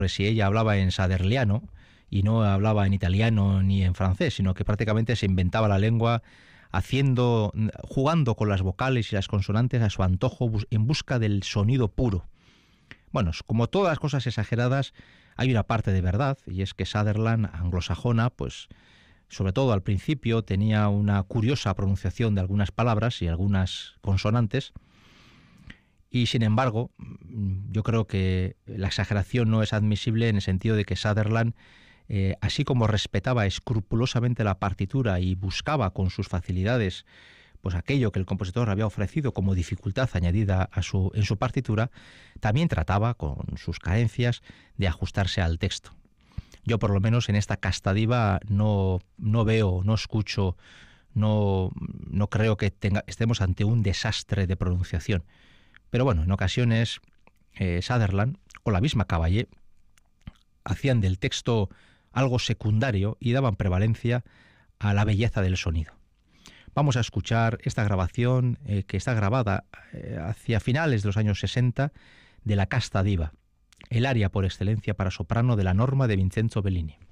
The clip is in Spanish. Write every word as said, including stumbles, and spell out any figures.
si ella hablaba en saderliano y no hablaba en italiano ni en francés, sino que prácticamente se inventaba la lengua haciendo, jugando con las vocales y las consonantes a su antojo en busca del sonido puro. Bueno, como todas las cosas exageradas, hay una parte de verdad, y es que Sutherland, anglosajona, pues sobre todo al principio tenía una curiosa pronunciación de algunas palabras y algunas consonantes, y sin embargo, yo creo que la exageración no es admisible en el sentido de que Sutherland, eh, así como respetaba escrupulosamente la partitura y buscaba con sus facilidades pues aquello que el compositor había ofrecido como dificultad añadida a su, en su partitura, también trataba, con sus carencias, de ajustarse al texto. Yo, por lo menos, en esta casta diva no, no veo, no escucho, no, no creo que tenga, estemos ante un desastre de pronunciación. Pero bueno, en ocasiones eh, Sutherland o la misma Caballé hacían del texto algo secundario y daban prevalencia a la belleza del sonido. Vamos a escuchar esta grabación eh, que está grabada eh, hacia finales de los años sesenta de la casta diva, el aria por excelencia para soprano de la Norma de Vincenzo Bellini.